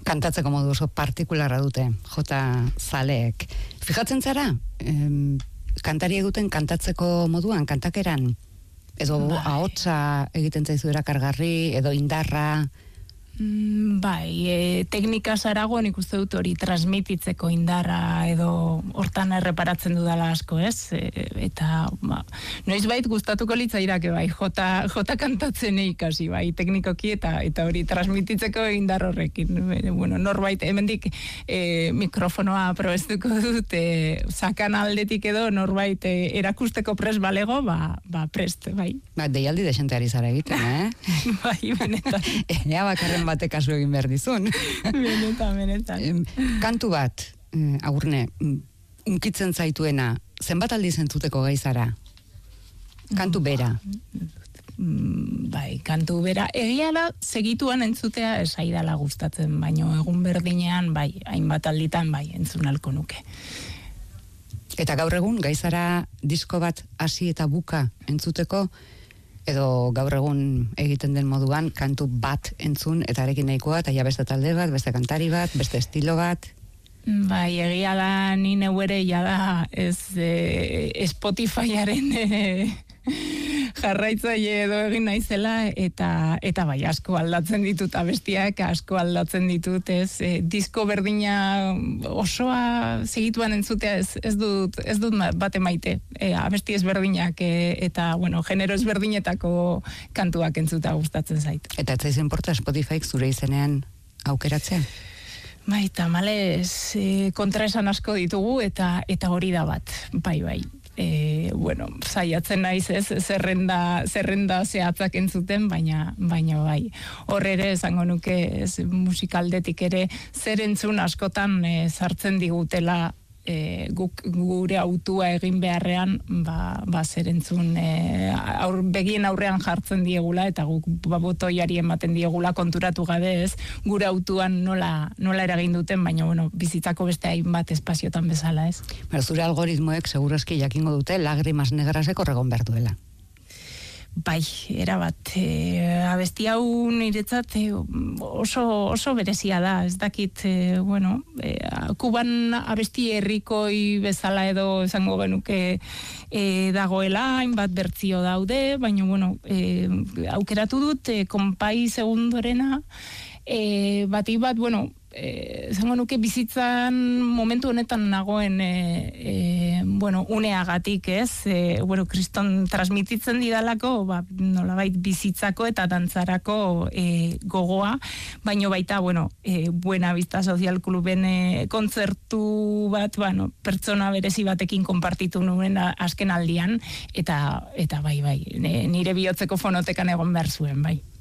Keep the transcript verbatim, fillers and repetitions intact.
kantatzeko modu oso partikularra dute, jota zaleek. Fijatzen zara, em, kantari eguten kantatzeko moduan, kantakeran, edo bai. Ahotsa egiten zaizu erakargarri, edo indarra. Mm, bai, e, teknika zarago nik uste dut hori transmititzeko indarra edo hortan erreparatzen dudala asko, ez? E, eta ba, noizbait gustatuko litzaidake bai, jota, jota kantatzen ikasi, bai, teknikoki eta eta hori transmititzeko indar horrekin. Bueno, norbait, hemendik e, mikrofonoa probestuko dut, e, sakan aldetik edo norbait e, erakusteko prest balego, ba, ba prest, bai. Ba, deialdi desenteari zara egiten, eh? Bai, benetan. Ea bakarren batek kasu egin behar dizun. Benetan, benetan. Kantu bat, eh, Agurne, unkitzen zaituena, zenbat aldiz entzuteko gai zara? Kantu bera. Mm, bai, kantu bera. Egia da, segituan entzutea esaidala gustatzen, baino egun berdinean, bai, hainbat alditan, bai, entzun alko nuke. Eta gaur egun, gai zara disko bat hasi eta buka entzuteko, edo gaur egun egiten den moduan kantu bat entzun eta arekin nahikoa, eta ja beste talde bat, beste kantari bat, beste estilo bat. Bai, egia da ni neu ere ja da ez e, Spotifyaren e, jarraitzaile edo egin naizela eta eta bai asko aldatzen ditut abestiak, asko aldatzen ditut, ez e, disko berdina osoa segituan entzutea ez, ez dut ez dut bate maite. E, abesti ezberdinak e, eta bueno, genero ezberdinetako kantuak entzuta gustatzen zait. Eta ez zaizu inporta Spotifyk zure izenean aukeratzen? Bai, tamales e, kontraesan asko ditugu eta eta hori da bat. Bai, bai. E, bueno, saiatzen naiz ez, zerrenda, zerrenda zehatzak entzuten, baina, baina bai. Hor ere esango nuke ez, musikaldetik ere zer entzun askotan e, sartzen digutela e, guk, gure autua egin beharrean, ba, ba zer entzun e, aur, begien aurrean jartzen diegula eta guk ba, botoiari ematen diegula konturatu gabe ez, gure autuan nola, nola eragin duten, baina bueno, bizitzako beste hainbat espaziotan bezala ez. Bara, zure algoritmoek segurazki jakingo dute lagrimas negrasek horregon behar duela. Bai, erabat. E, abesti hau niretzat e, oso, oso berezia da, ez dakit, e, bueno, e, Kuban abesti herrikoi bezala edo esango genuke e, dagoela, hainbat bertzio daude, baina, bueno, e, aukeratu dut, e, konpai segundorena, e, bati bat, bueno, Eh, zango nuke bizitzan momentu honetan nagoen eh, eh, bueno, uneagatik ez eh, bueno, kriston transmititzen didalako ba, nolabait bizitzako eta dantzarako eh, gogoa, baino baita bueno, eh, Buena Vista Social Cluben eh, kontzertu bat bueno, pertsona berezi batekin konpartitu nuen azken aldian eta, eta bai bai nire bihotzeko fonotekan egon behar zuen bai.